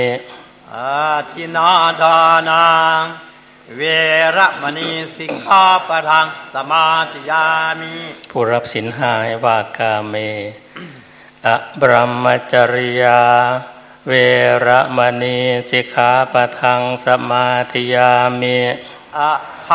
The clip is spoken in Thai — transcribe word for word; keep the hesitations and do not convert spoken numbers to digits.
อาทินาทานาเวระมณีสิกขาปะทังสมาธิยามิผู้รับศีลห้าให้ว่ากาเมอะบรมจริยาเวระมณีสิกขาปะทังสมาธิยามิอะ